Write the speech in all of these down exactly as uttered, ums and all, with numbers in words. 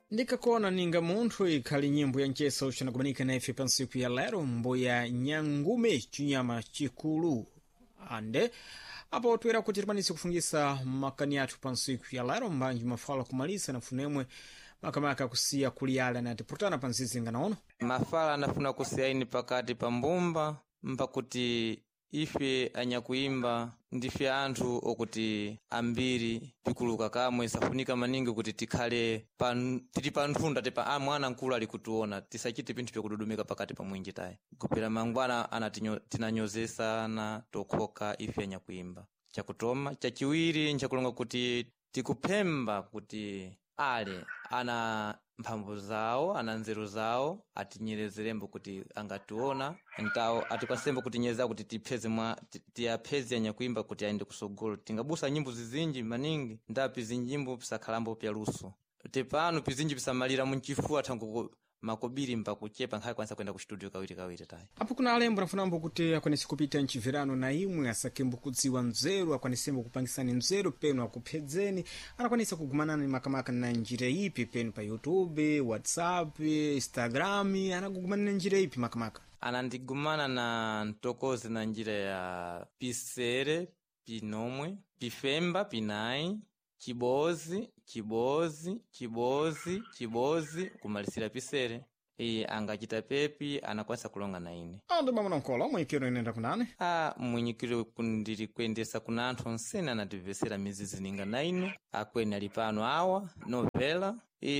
ndikakona ninga munthu ikhali nyimbo ya ncheso ucinakubanika na ife pansiku ya lero mbuya nyangume chinyama chikulu ande apo twera kuti tipanise kufungisa makani athu pansiku ya lero mbanji mafala kumalisa na funemwe makamaka kusiya kuliyala na tipurutana pansizinga naono mafala anafuna kusiyaini pakati pa mbumba mpakuti ife anyakuimba ndife anthu okuti ambiri pikuluka kamwe safunika maningi kuti tikhale pan, tili panthunda tipa a mwana nkulu ali kutuona tisachite pinthu pyakududumika pakati pa mwinji tayi kupera mangwana anatinyo tinanyozesa na tokhoka ife anyakuimba chakutoma chachiwiri nchakulonga kuti tikuphemba kuti ale ana mphamvu zawo ana nzeru zawo atinyerezerembo kuti angationa ntawo atikwasembo kuti nyeza kuti tipheze mwa tiyapheze anyakuimba kuti aende kusogolo tingabusa nyimbo zizinji maningi ndapi zinjimbo pisakhalambo pya luso tepano pizinji pisamalira munchifuwa tangu makobiri mpakuchepa nkhaya kwanza kwenda ku studio kawiri kawiri tayi apo kuna alembo nafunambo kuti akwanise kupita mchivirano na imwe asakembo kudziwa nzeru akwanisembo kupangisani nzeru penu akuphedzeni anakwanisa kugumanana makamaka na njira ipi penu pa YouTube, WhatsApp, Instagram anakugumanana njira ipi makamaka anandigumana na ntokoze na njira ya pisere pinomwe pifemba pinai chibozi chibozi chibozi chibozi kumalisira pisere iye angachita pepi anakwanisa kulonga na ine ande mama nkola mwikiro inenda kunani ah mwinyikiro kundiri kwendesa kuna anthu onsene anativesera mizizi ninga na ino akweni alipano awa novela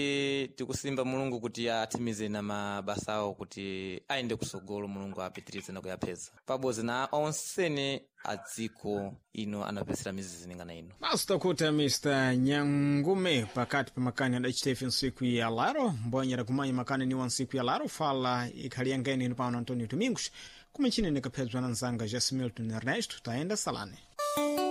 e tikusimba mulungu kuti atimize na mabasa awo kuti aende kusogolo mulungu apitirize na kuyapheza pabozi na onsene adziko ino anapesera mizizi ninga na ino basta kuti mister Nyangume pakati pa makani adachitefe nsiku ya laro mbonyera kumanya makani ni wansiku ya laro fala ikhali yangeni ino pano Antonio Domingos kumechine nikaphedzwa na nzanga Jasmilton Ernesto taenda salane